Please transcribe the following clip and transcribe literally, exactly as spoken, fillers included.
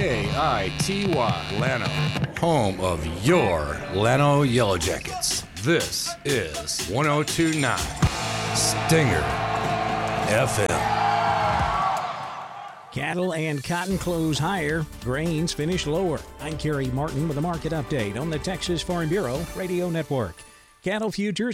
K I T Y, Llano, home of your Llano Yellow Jackets. This is one oh two point nine Stinger F M. Cattle and cotton close higher. Grains finish lower. I'm Kerry Martin with a market update on the Texas Farm Bureau Radio Network. Cattle futures